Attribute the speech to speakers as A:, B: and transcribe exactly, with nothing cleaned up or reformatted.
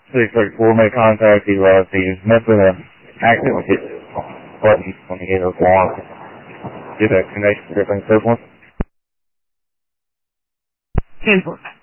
A: six thirty-four, make contact. He was he's missing an accident hit button when he hit those lines. Did that connection, everything, so forth.
B: ten four.